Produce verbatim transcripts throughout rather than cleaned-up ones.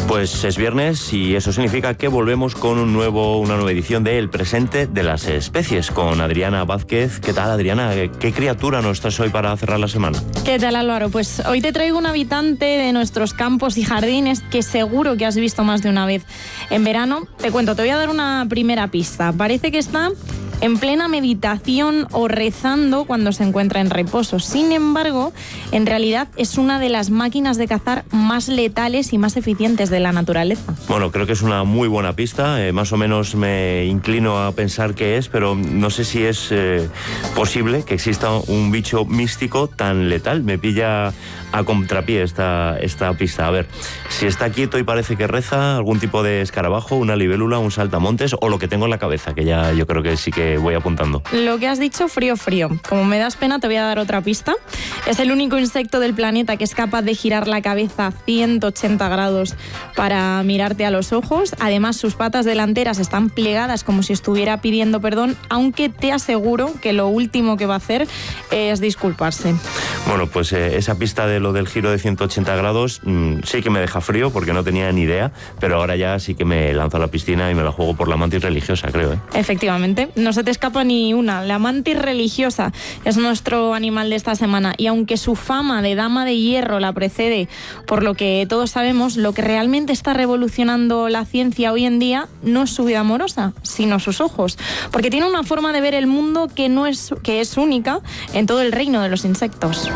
Pues es viernes y eso significa que volvemos con un nuevo, una nueva edición de El Presente de las Especies con Adriana Vázquez. ¿Qué tal, Adriana? ¿Qué criatura nos traes hoy para cerrar la semana? ¿Qué tal, Álvaro? Pues hoy te traigo un habitante de nuestros campos y jardines que seguro que has visto más de una vez en verano. Te cuento, te voy a dar una primera pista. Parece que está en plena meditación o rezando cuando se encuentra en reposo. Sin embargo, en realidad es una de las máquinas de cazar más letales y más eficientes de la naturaleza. Bueno, creo que es una muy buena pista. Eh, más o menos me inclino a pensar que es, pero no sé si es eh, posible que exista un bicho místico tan letal. Me pilla a contrapié esta, esta pista. A ver, si está quieto y parece que reza, algún tipo de escarabajo, una libélula, un saltamontes o lo que tengo en la cabeza, que ya yo creo que sí que voy apuntando. Lo que has dicho, frío, frío. Como me das pena, te voy a dar otra pista. Es el único insecto del planeta que es capaz de girar la cabeza ciento ochenta grados para mirarte a los ojos. Además, sus patas delanteras están plegadas como si estuviera pidiendo perdón, aunque te aseguro que lo último que va a hacer es disculparse. Bueno, pues eh, esa pista de lo del giro de ciento ochenta grados mmm, sí que me deja frío porque no tenía ni idea, pero ahora ya sí que me lanzo a la piscina y me la juego por la mantis religiosa, creo. ¿eh? Efectivamente, no se te escapa ni una. La mantis religiosa es nuestro animal de esta semana y aunque su fama de dama de hierro la precede por lo que todos sabemos, lo que realmente está revolucionando la ciencia hoy en día no es su vida amorosa, sino sus ojos, porque tiene una forma de ver el mundo que, no es, que es única en todo el reino de los insectos.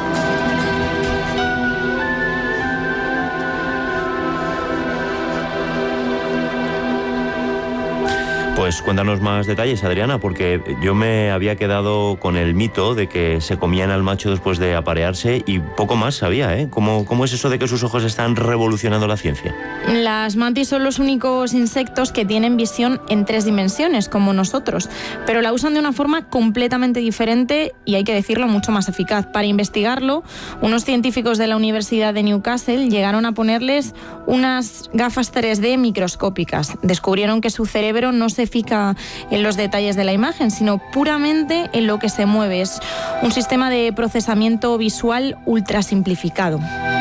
Pues cuéntanos más detalles, Adriana, porque yo me había quedado con el mito de que se comían al macho después de aparearse y poco más sabía, ¿eh? ¿Cómo, cómo es eso de que sus ojos están revolucionando la ciencia? Las mantis son los únicos insectos que tienen visión en tres dimensiones, como nosotros, pero la usan de una forma completamente diferente y, hay que decirlo, mucho más eficaz. Para investigarlo, unos científicos de la Universidad de Newcastle llegaron a ponerles unas gafas tres D microscópicas. Descubrieron que su cerebro no se fija en los detalles de la imagen, sino puramente en lo que se mueve. Es un sistema de procesamiento visual ultra simplificado.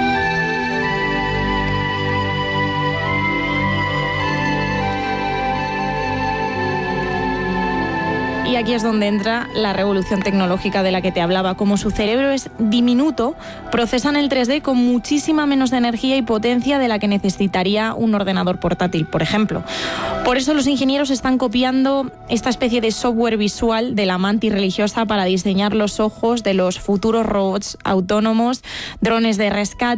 Y aquí es donde entra la revolución tecnológica de la que te hablaba. Como su cerebro es diminuto, procesan el tres D con muchísima menos energía y potencia de la que necesitaría un ordenador portátil, por ejemplo. Por eso los ingenieros están copiando esta especie de software visual de la mantis religiosa para diseñar los ojos de los futuros robots autónomos, drones de rescate